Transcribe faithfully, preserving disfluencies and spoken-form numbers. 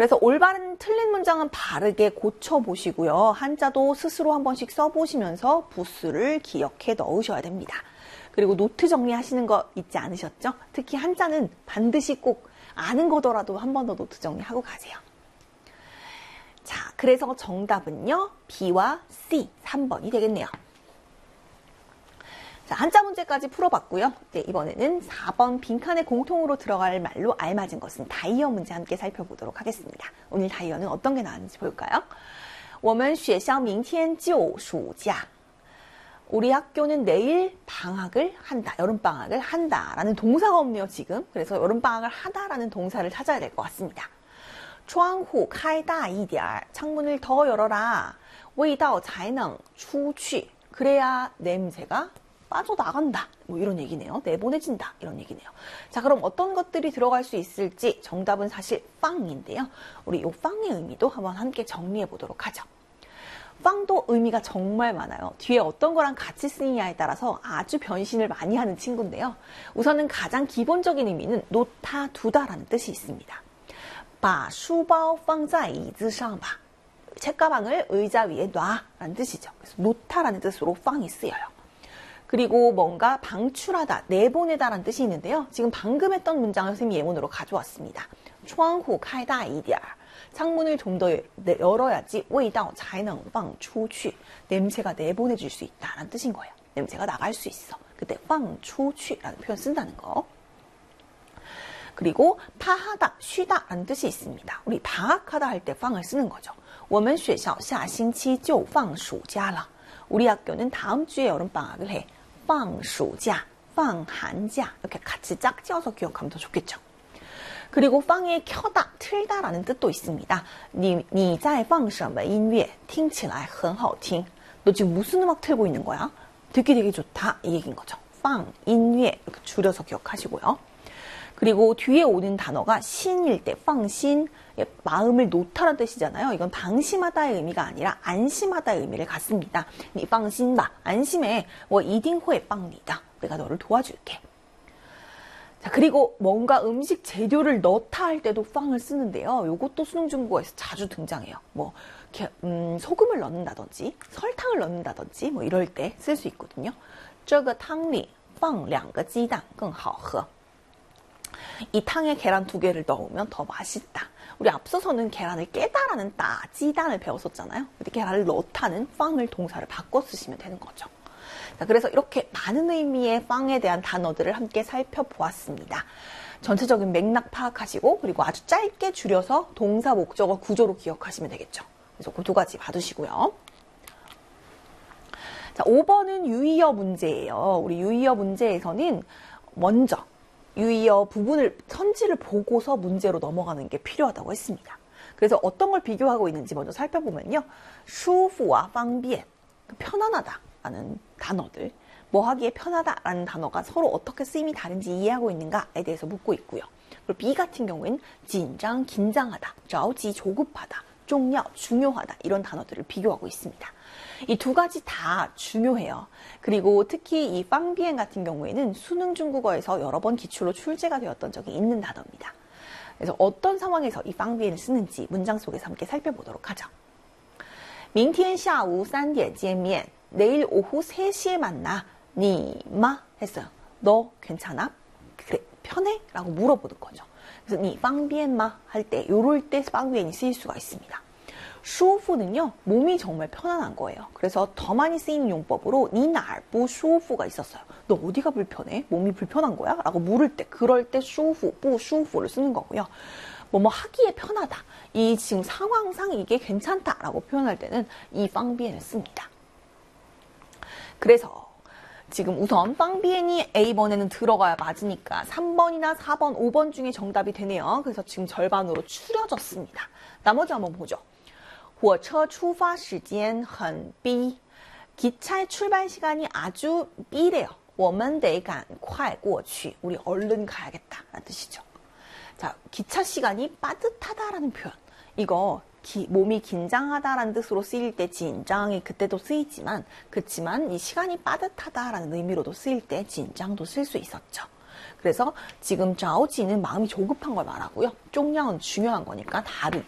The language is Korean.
그래서 올바른 틀린 문장은 바르게 고쳐보시고요. 한자도 스스로 한 번씩 써보시면서 부수를 기억해 넣으셔야 됩니다. 그리고 노트 정리하시는 거 잊지 않으셨죠? 특히 한자는 반드시 꼭 아는 거더라도 한 번 더 노트 정리하고 가세요. 자, 그래서 정답은요. B와 C, 삼 번이 되겠네요. 자, 한자 문제까지 풀어봤고요. 네, 이번에는 사 번 빈칸에 공통으로 들어갈 말로 알맞은 것은 다이어 문제 함께 살펴보도록 하겠습니다. 오늘 다이어는 어떤 게 나왔는지 볼까요? 我们学校明天就暑假. 우리 학교는 내일 방학을 한다, 여름방학을 한다라는 동사가 없네요, 지금. 그래서 여름방학을 하다라는 동사를 찾아야 될 것 같습니다. 窗户开大一点, 창문을 더 열어라. 味道才能出去, 그래야 냄새가 빠져나간다. 뭐 이런 얘기네요. 내보내진다. 이런 얘기네요. 자, 그럼 어떤 것들이 들어갈 수 있을지 정답은 사실 빵인데요. 우리 이 빵의 의미도 한번 함께 정리해 보도록 하죠. 빵도 의미가 정말 많아요. 뒤에 어떤 거랑 같이 쓰이냐에 따라서 아주 변신을 많이 하는 친구인데요. 우선은 가장 기본적인 의미는 놓다, 두다라는 뜻이 있습니다. 把书包放在椅子上吧. 책가방을 의자 위에 놔라는 뜻이죠. 그래서 놓다라는 뜻으로 빵이 쓰여요. 그리고 뭔가 방출하다, 내보내다라는 뜻이 있는데요. 지금 방금 했던 문장을 선생님이 예문으로 가져왔습니다. 窗户开大一点. 창문을 좀 더 열어야지 味道才能放出去. 냄새가 내보내줄 수 있다라는 뜻인 거예요. 냄새가 나갈 수 있어. 그때 放出去라는 표현 쓴다는 거. 그리고 파하다, 쉬다라는 뜻이 있습니다. 우리 방학하다 할 때 放을 쓰는 거죠. 我们学校下星期就放暑假了. 우리 학교는 다음 주에 여름방학을 해. 放暑假, 放寒假 이렇게 같이 짝지어서 기억하면 더 좋겠죠. 그리고 放에 켜다, 틀다라는 뜻도 있습니다. 你你在放什么音乐听起来很好听. 너 지금 무슨 음악 틀고 있는 거야? 듣기 되게 좋다 이 얘기인 거죠. 放音乐 이렇게 줄여서 기억하시고요. 그리고 뒤에 오는 단어가 신일 때 放心, 마음을 놓다라는 뜻이잖아요. 이건 방심하다의 의미가 아니라 안심하다의 의미를 갖습니다. 你放心吧, 안심해. 我一定会帮你的. 내가 너를 도와줄게. 자, 그리고 뭔가 음식 재료를 넣다 할 때도 放을 쓰는데요. 이것도 수능 중국어에서 자주 등장해요. 뭐 이렇게 음, 소금을 넣는다든지 설탕을 넣는다든지 뭐 이럴 때 쓸 수 있거든요. 这个汤里放两个鸡蛋更好喝. 이 탕에 계란 두 개를 넣으면 더 맛있다. 우리 앞서서는 계란을 깨다라는 따, 찌단을 배웠었잖아요. 근데 계란을 넣다는 放을 동사를 바꿔 쓰시면 되는 거죠. 자, 그래서 이렇게 많은 의미의 放에 대한 단어들을 함께 살펴보았습니다. 전체적인 맥락 파악하시고 그리고 아주 짧게 줄여서 동사, 목적어, 구조로 기억하시면 되겠죠. 그래서 그 두 가지 봐두시고요. 자, 오 번은 유의어 문제예요. 우리 유의어 문제에서는 먼저 유의어 부분을, 선지를 보고서 문제로 넘어가는 게 필요하다고 했습니다. 그래서 어떤 걸 비교하고 있는지 먼저 살펴보면요. 舒服와 方便, 편안하다라는 단어들, 뭐 하기에 편하다라는 단어가 서로 어떻게 쓰임이 다른지 이해하고 있는가에 대해서 묻고 있고요. 그리고 B 같은 경우에는 紧张, 긴장하다, 着急, 조급하다, 重要, 중요하다 이런 단어들을 비교하고 있습니다. 이 두 가지 다 중요해요. 그리고 특히 이 方便 같은 경우에는 수능 중국어에서 여러 번 기출로 출제가 되었던 적이 있는 단어입니다. 그래서 어떤 상황에서 이 方便을 쓰는지 문장 속에서 함께 살펴보도록 하죠. 明天下午三点见面. 내일 오후 세 시에 만나. 你吗? 했어요. 너 괜찮아? 그래, 편해? 라고 물어보는 거죠. 그래서 你方便吗? 할 때 요럴 때 方便이 쓰일 수가 있습니다. 舒服는요, 몸이 정말 편안한 거예요. 그래서 더 많이 쓰이는 용법으로 你哪儿不舒服가 있었어요. 너 어디가 불편해? 몸이 불편한 거야? 라고 물을 때, 그럴 때 舒服, 不舒服를 쓰는 거고요. 뭐뭐 하기에 편하다. 이 지금 상황상 이게 괜찮다라고 표현할 때는 이 方便을 씁니다. 그래서 지금 우선 方便이 A번에는 들어가야 맞으니까 삼 번이나 사 번, 오 번 중에 정답이 되네요. 그래서 지금 절반으로 추려졌습니다. 나머지 한번 보죠. 火车出发时间很逼. 기차의 출발 시간이 아주 삐래요. 我们得赶快过去. 우리 얼른 가야겠다 라는 뜻이죠. 자, 기차 시간이 빠듯하다라는 표현. 이거 기, 몸이 긴장하다라는 뜻으로 쓰일 때 진장이 그때도 쓰이지만, 그렇지만 이 시간이 빠듯하다라는 의미로도 쓰일 때 진장도 쓸 수 있었죠. 그래서 지금 着急는 마음이 조급한 걸 말하고요. 重要은 중요한 거니까 답이